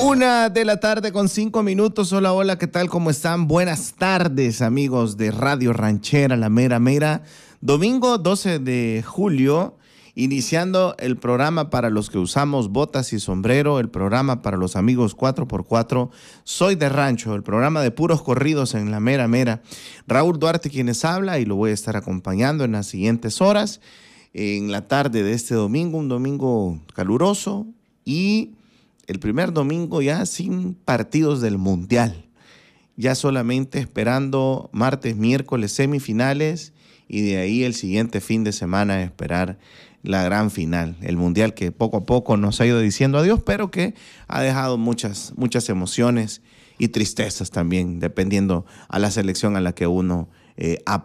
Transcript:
1:05 PM. Hola, hola, ¿qué tal? ¿Cómo están? Buenas tardes, amigos de Radio Ranchera, la mera mera. Domingo 12 de julio, iniciando el programa para los que usamos botas y sombrero, el programa para los amigos 4x4. Soy de Rancho, el programa de puros corridos en la mera mera. Raúl Duarte quienes habla y lo voy a estar acompañando en las siguientes horas. En la tarde de este domingo, un domingo caluroso y el primer domingo ya sin partidos del Mundial. Ya solamente esperando martes, miércoles, semifinales y de ahí el siguiente fin de semana esperar la gran final. El Mundial que poco a poco nos ha ido diciendo adiós, pero que ha dejado muchas emociones y tristezas también, dependiendo a la selección a la que uno apoya.